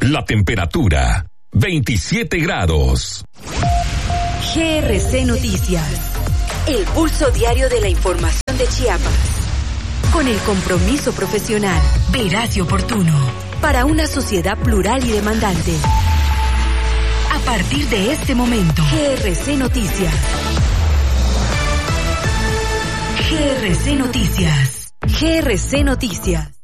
La temperatura, 27 grados. GRC Noticias. El pulso diario de la información de Chiapas. Con el compromiso profesional, veraz y oportuno. Para una sociedad plural y demandante. A partir de este momento, GRC Noticias. GRC Noticias. GRC Noticias.